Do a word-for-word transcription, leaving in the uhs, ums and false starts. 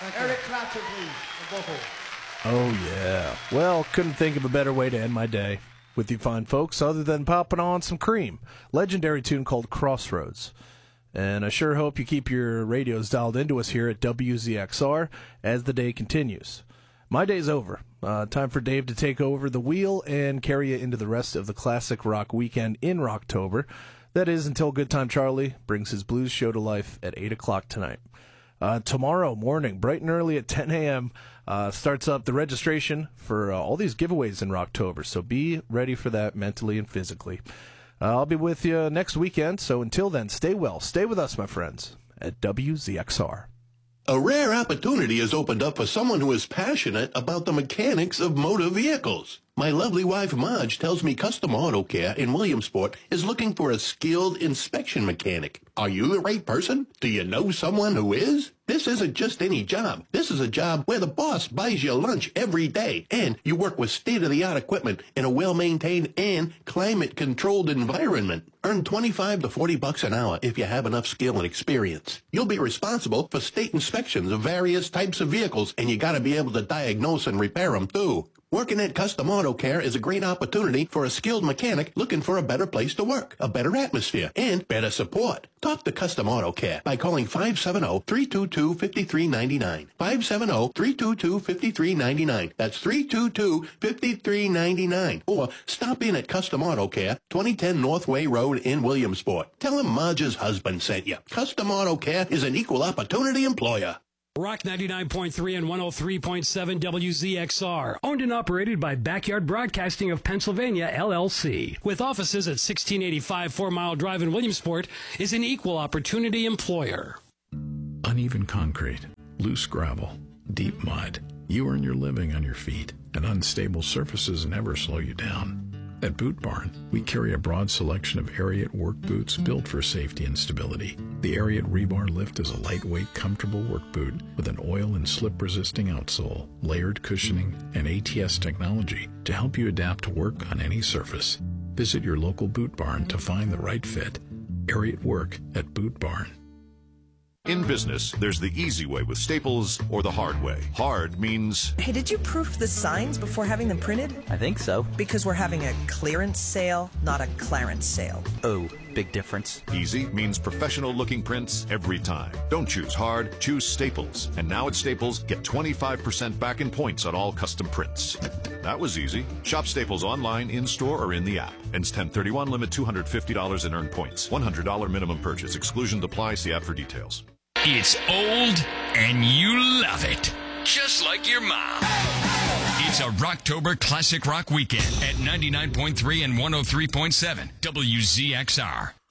Eric Clapton, please. A vocal. Oh, yeah. Well, couldn't think of a better way to end my day with you fine folks other than popping on some Cream. Legendary tune called Crossroads. And I sure hope you keep your radios dialed into us here at W Z X R as the day continues. My day's over. Uh, time for Dave to take over the wheel and carry you into the rest of the classic rock weekend in Rocktober. That is until Good Time Charlie brings his blues show to life at eight o'clock tonight. Uh, tomorrow morning, bright and early at ten a.m., uh, starts up the registration for uh, all these giveaways in Rocktober, so be ready for that mentally and physically. Uh, I'll be with you next weekend, so until then, stay well. Stay with us, my friends, at W Z X R. A rare opportunity has opened up for someone who is passionate about the mechanics of motor vehicles. My lovely wife, Marge, tells me Custom Auto Care in Williamsport is looking for a skilled inspection mechanic. Are you the right person? Do you know someone who is? This isn't just any job. This is a job where the boss buys you lunch every day, and you work with state-of-the-art equipment in a well-maintained and climate-controlled environment. Earn twenty-five to forty bucks an hour if you have enough skill and experience. You'll be responsible for state inspections of various types of vehicles, and you gotta be able to diagnose and repair them, too. Working at Custom Auto Care is a great opportunity for a skilled mechanic looking for a better place to work, a better atmosphere, and better support. Talk to Custom Auto Care by calling five seven zero, three two two, five three nine nine. five seven zero, three two two, five three nine nine. That's three two two, five three nine nine. Or stop in at Custom Auto Care, twenty ten Northway Road in Williamsport. Tell him Marge's husband sent you. Custom Auto Care is an equal opportunity employer. Rock ninety-nine point three and one oh three point seven W Z X R. Owned and operated by Backyard Broadcasting of Pennsylvania, L L C. With offices at sixteen eighty-five Four Mile Drive in Williamsport, is an equal opportunity employer. Uneven concrete, loose gravel, deep mud. You earn your living on your feet, and unstable surfaces never slow you down. At Boot Barn, we carry a broad selection of Ariat work boots built for safety and stability. The Ariat Rebar Lift is a lightweight, comfortable work boot with an oil and slip-resisting outsole, layered cushioning, and A T S technology to help you adapt to work on any surface. Visit your local Boot Barn to find the right fit. Ariat Work at Boot Barn. In business, there's the easy way with Staples or the hard way. Hard means... Hey, did you proof the signs before having them printed? I think so. Because we're having a clearance sale, not a clarence sale. Oh, big difference. Easy means professional-looking prints every time. Don't choose hard, choose Staples. And now at Staples, get twenty-five percent back in points on all custom prints. That was easy. Shop Staples online, in-store, or in the app. Ends ten thirty-one, limit two hundred fifty dollars in earned points. one hundred dollars minimum purchase. Exclusion applies. See app for details. It's old and you love it, just like your mom. It's a Rocktober Classic Rock Weekend at ninety-nine point three and one oh three point seven W Z X R.